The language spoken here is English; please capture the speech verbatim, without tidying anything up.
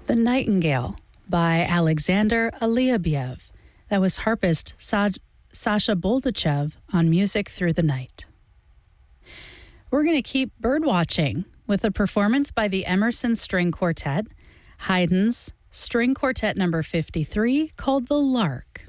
The Nightingale by Alexander Aliabiev. That was harpist Sa- Sasha Boldachev on Music Through the Night. We're going to keep birdwatching with a performance by the Emerson String Quartet, Haydn's String Quartet number fifty-three, called The Lark.